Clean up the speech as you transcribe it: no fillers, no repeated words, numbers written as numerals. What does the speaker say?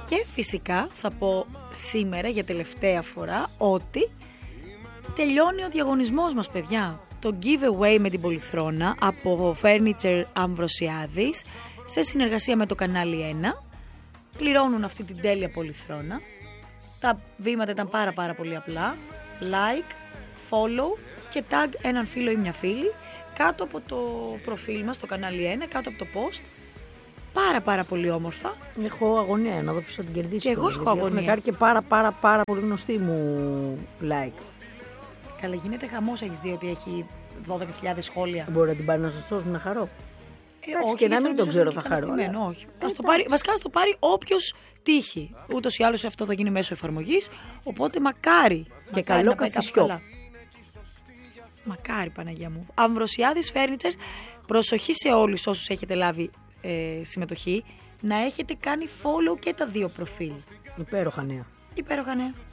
Και φυσικά θα πω σήμερα για τελευταία φορά ότι τελειώνει ο διαγωνισμός μας, παιδιά. Το giveaway με την Πολυθρόνα από Furniture Αμβροσιάδης σε συνεργασία με το κανάλι 1. Κληρώνουν αυτή την τέλεια Πολυθρόνα. Τα βήματα ήταν πάρα πολύ απλά. Like, follow και tag έναν φίλο ή μια φίλη κάτω από το προφίλ μας, το κανάλι 1, κάτω από το post. Πάρα πολύ όμορφα. Έχω αγωνία να δω ποιος θα την κερδίσει. Και εγώ έχω αγωνία. Έχουν κάνει και πάρα πολύ γνωστή μου like. Καλά, γίνεται χαμός, έχεις δει ότι έχει 12.000 σχόλια. Μπορεί να την πάρει να σωστός να χαρώ. Εντάξει, όχι, και να μην το ξέρω θα χαρώ. Όχι. Βασικά ας το πάρει όποιος τύχει. Ούτως ή άλλως αυτό θα γίνει μέσω εφαρμογής. Οπότε μακάρι. Και καλό καθισιό. Μακάρι, Παναγία μου. Αμβροσιάδης Furniture. Προσοχή σε όλους όσους έχετε λάβει συμμετοχή. Να έχετε κάνει follow και τα δύο προφίλ. Υπέροχα νέα. Υπέροχα νέα.